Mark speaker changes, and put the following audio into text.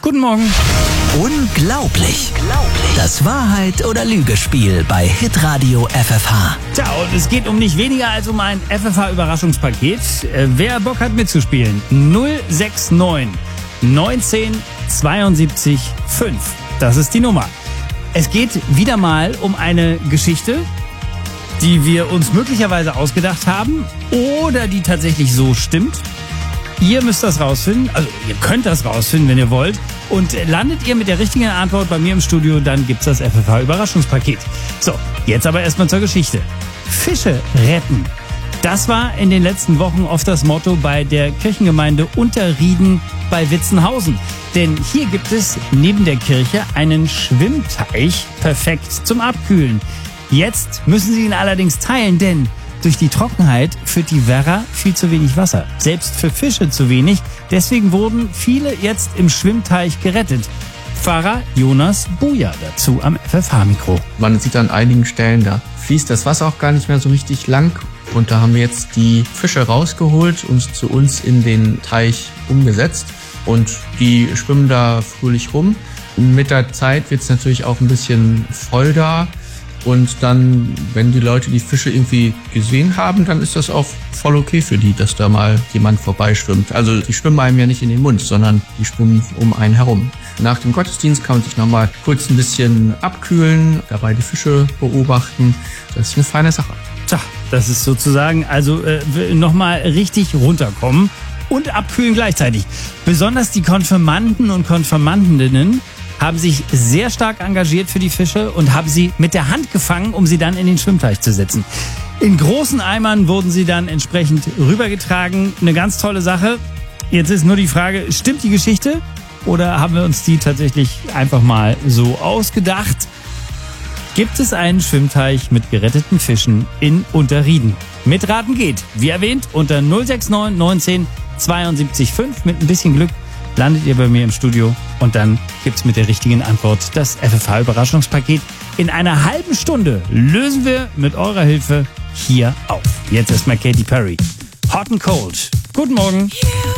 Speaker 1: Guten Morgen.
Speaker 2: Unglaublich. Das Wahrheit- oder Lügespiel bei Hitradio FFH.
Speaker 1: Tja, und es geht um nicht weniger als um ein FFH-Überraschungspaket. Wer Bock hat mitzuspielen? 069 19 72 5. Das ist die Nummer. Es geht wieder mal um eine Geschichte, die wir uns möglicherweise ausgedacht haben oder die tatsächlich so stimmt. Ihr müsst das rausfinden, also ihr könnt das rausfinden, wenn ihr wollt. Und landet ihr mit der richtigen Antwort bei mir im Studio, dann gibt's das FFH-Überraschungspaket. So, jetzt aber erstmal zur Geschichte. Fische retten. Das war in den letzten Wochen oft das Motto bei der Kirchengemeinde Unterrieden bei Witzenhausen. Denn hier gibt es neben der Kirche einen Schwimmteich, perfekt zum Abkühlen. Jetzt müssen sie ihn allerdings teilen, denn durch die Trockenheit führt die Werra viel zu wenig Wasser. Selbst für Fische zu wenig. Deswegen wurden viele jetzt im Schwimmteich gerettet. Pfarrer Jonas Buja dazu am FFH-Mikro.
Speaker 3: Man sieht an einigen Stellen, da fließt das Wasser auch gar nicht mehr so richtig lang. Und da haben wir jetzt die Fische rausgeholt und zu uns in den Teich umgesetzt. Und die schwimmen da fröhlich rum. Mit der Zeit wird es natürlich auch ein bisschen voll da. Und dann, wenn die Leute die Fische irgendwie gesehen haben, dann ist das auch voll okay für die, dass da mal jemand vorbeischwimmt. Also die schwimmen einem ja nicht in den Mund, sondern die schwimmen um einen herum. Nach dem Gottesdienst kann man sich nochmal kurz ein bisschen abkühlen, dabei die Fische beobachten. Das ist eine feine Sache.
Speaker 1: Tja, das ist sozusagen also nochmal richtig runterkommen und abkühlen gleichzeitig. Besonders die Konfirmanden und Konfirmandinnen haben sich sehr stark engagiert für die Fische und haben sie mit der Hand gefangen, um sie dann in den Schwimmteich zu setzen. In großen Eimern wurden sie dann entsprechend rübergetragen. Eine ganz tolle Sache. Jetzt ist nur die Frage, stimmt die Geschichte oder haben wir uns die tatsächlich einfach mal so ausgedacht? Gibt es einen Schwimmteich mit geretteten Fischen in Unterrieden? Mitraten geht, wie erwähnt, unter 069 19 72 5. Mit ein bisschen Glück landet ihr bei mir im Studio und dann gibt's mit der richtigen Antwort das FFH-Überraschungspaket. In einer halben Stunde lösen wir mit eurer Hilfe hier auf. Jetzt erstmal Katy Perry. Hot and Cold. Guten Morgen.